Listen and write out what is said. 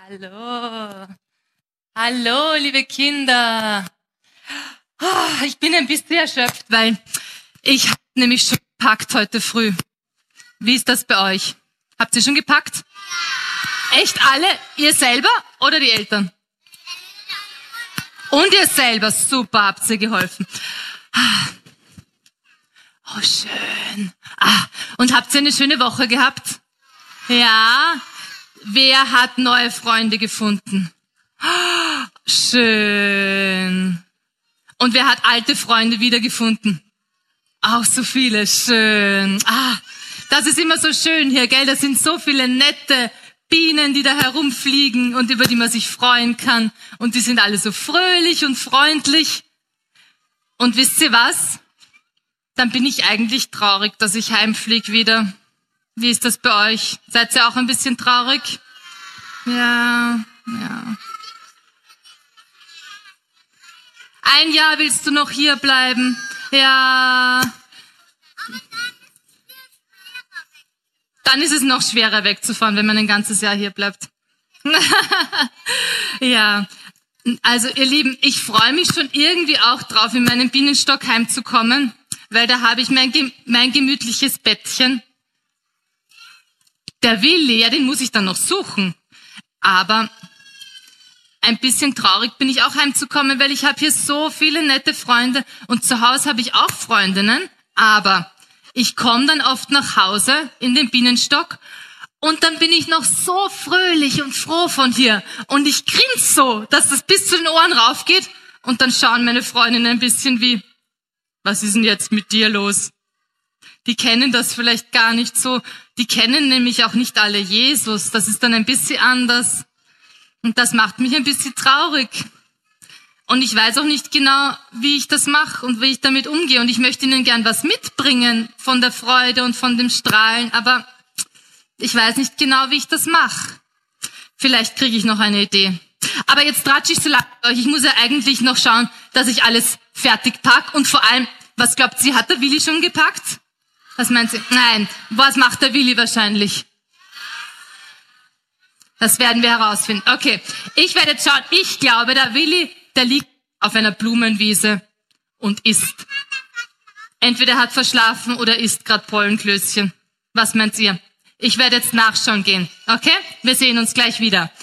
Hallo. Hallo, liebe Kinder. Ich bin ein bisschen erschöpft, weil ich habe nämlich schon gepackt heute früh. Wie ist das bei euch? Habt ihr schon gepackt? Ja. Echt alle? Ihr selber oder die Eltern? Und ihr selber. Super, habt ihr geholfen. Oh, schön. Und habt ihr eine schöne Woche gehabt? Ja. Wer hat neue Freunde gefunden? Schön. Und wer hat alte Freunde wiedergefunden? Auch so viele. Schön. Das ist immer so schön hier, gell? Da sind so viele nette Bienen, die da herumfliegen und über die man sich freuen kann. Und die sind alle so fröhlich und freundlich. Und wisst ihr was? Dann bin ich eigentlich traurig, dass ich heimfliege wieder. Wie ist das bei euch? Seid ihr auch ein bisschen traurig? Ja. Ein Jahr willst du noch hier bleiben? Ja. Dann ist es noch schwerer wegzufahren, wenn man ein ganzes Jahr hier bleibt. Ja. Also ihr Lieben, ich freue mich schon irgendwie auch drauf, in meinen Bienenstock heimzukommen, weil da habe ich mein gemütliches Bettchen. Der Willi, ja, den muss ich dann noch suchen. Aber ein bisschen traurig bin ich auch heimzukommen, weil ich habe hier so viele nette Freunde und zu Hause habe ich auch Freundinnen. Aber ich komme dann oft nach Hause in den Bienenstock und dann bin ich noch so fröhlich und froh von hier. Und ich grinse so, dass das bis zu den Ohren raufgeht. Und dann schauen meine Freundinnen ein bisschen wie, was ist denn jetzt mit dir los? Die kennen das vielleicht gar nicht so. Die kennen nämlich auch nicht alle Jesus. Das ist dann ein bisschen anders. Und das macht mich ein bisschen traurig. Und ich weiß auch nicht genau, wie ich das mache und wie ich damit umgehe. Und ich möchte ihnen gern was mitbringen von der Freude und von dem Strahlen. Aber ich weiß nicht genau, wie ich das mache. Vielleicht kriege ich noch eine Idee. Aber jetzt tratsche ich so lange mit euch. Ich muss ja eigentlich noch schauen, dass ich alles fertig pack. Und vor allem, was glaubt sie, hat der Willi schon gepackt? Was meint sie? Nein, was macht der Willi wahrscheinlich? Das werden wir herausfinden. Okay, ich werde jetzt schauen. Ich glaube, der Willi, der liegt auf einer Blumenwiese und isst. Entweder hat verschlafen oder isst gerade Pollenklößchen. Was meint ihr? Ich werde jetzt nachschauen gehen. Okay? Wir sehen uns gleich wieder.